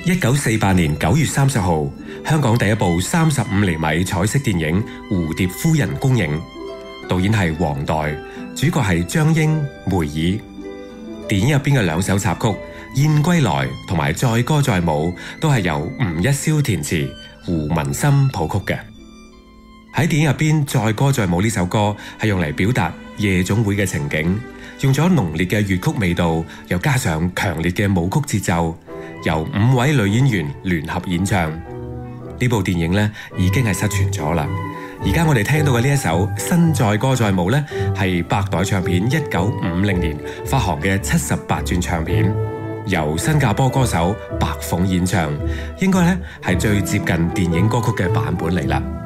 1948年9月30號，香港第一部35厘米彩色電影《蝴蝶夫人》公映，導演係黃岱，主角係張瑛、梅爾。電影入邊嘅兩首插曲《燕歸來》同埋《載歌載舞》都係由吳一蕭填詞，胡文森譜曲嘅。喺電影入邊，《載歌載舞》呢首歌係用嚟表達夜總會嘅情景，用咗濃烈嘅粵曲味道，又加上強烈嘅舞曲節奏，由5位女演員聯合演唱。呢部電影咧已經係失傳咗啦。而家我哋聽到嘅呢一首新《載歌載舞》咧，係百代唱片1950年發行嘅78轉唱片，由新加坡歌手白鳳演唱，應該咧係最接近電影歌曲嘅版本嚟啦。